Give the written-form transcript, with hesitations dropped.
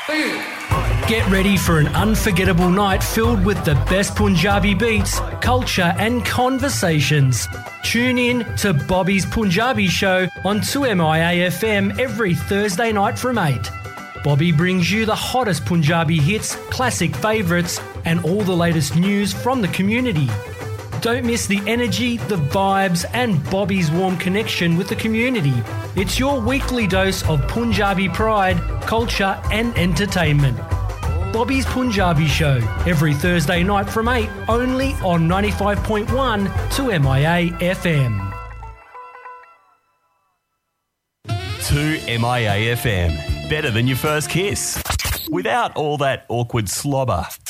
Get ready for an unforgettable night filled with the best Punjabi beats, culture and conversations. Tune in to Bobby's Punjabi Show on 2MIA FM every Thursday night from 8. Bobby brings you the hottest Punjabi hits, classic favourites and all the latest news from the community. Don't miss the energy, the vibes and Bobby's warm connection with the community. It's your weekly dose of Punjabi pride, culture and entertainment. Bobby's Punjabi Show, every Thursday night from 8, only on 95.1 2MIA FM. 2MIA FM, better than your first kiss. Without all that awkward slobber.